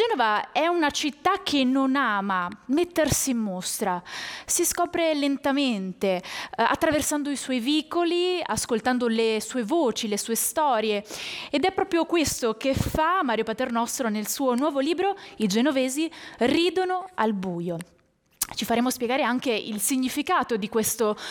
Genova è una città che non ama mettersi in mostra, si scopre lentamente, attraversando i suoi vicoli, ascoltando le sue voci, le sue storie, ed è proprio questo che fa Mario Paternostro nel suo nuovo libro I genovesi ridono al buio. Ci faremo spiegare anche il significato di questo